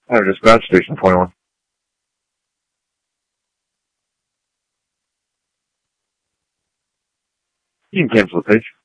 Or dispatch station 21. You can cancel the page.